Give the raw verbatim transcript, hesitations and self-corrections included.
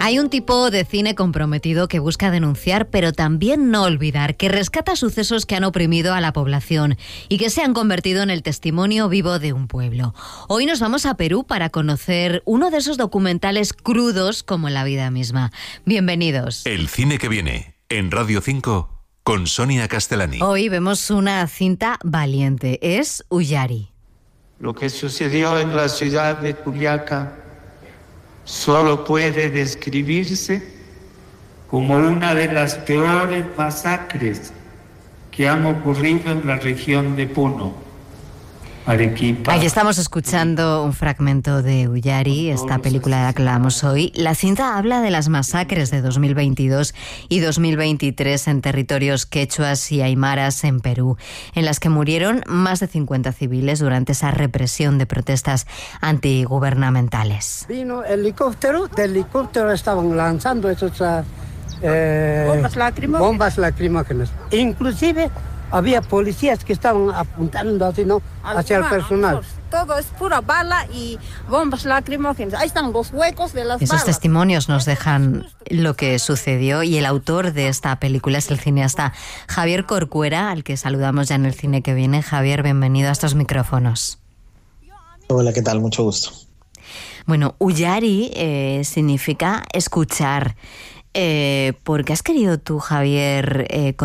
Hay un tipo de cine comprometido que busca denunciar, pero también no olvidar, que rescata sucesos que han oprimido a la población y que se han convertido en el testimonio vivo de un pueblo. Hoy nos vamos a Perú para conocer uno de esos documentales crudos como la vida misma. Bienvenidos. El cine que viene, en Radio cinco, con Sonia Castellani. Hoy vemos una cinta valiente, es Ullari. Lo que sucedió en la ciudad de Juliaca solo puede describirse como una de las peores masacres que han ocurrido en la región de Puno, Arequipa. Aquí estamos escuchando un fragmento de Ullari, esta película de la que hablamos hoy. La cinta habla de las masacres de dos mil veintidós y dos mil veintitrés en territorios quechuas y aymaras en Perú, en las que murieron más de cincuenta civiles durante esa represión de protestas antigubernamentales. Vino el helicóptero, del helicóptero estaban lanzando esos eh, bombas lacrimógenas. Bombas lacrimógenas. Inclusive había policías que estaban apuntando así, ¿no?, hacia el personal. Todo es pura bala y bombas lacrimógenas. Ahí están los huecos de las Esos balas. testimonios nos dejan lo que sucedió, y el autor de esta película es el cineasta Javier Corcuera, al que saludamos ya en el cine que viene. Javier, bienvenido a estos micrófonos. Hola, ¿qué tal? Mucho gusto. Bueno, Ullari eh, significa escuchar. Eh, ¿Por qué has querido tú, Javier, eh,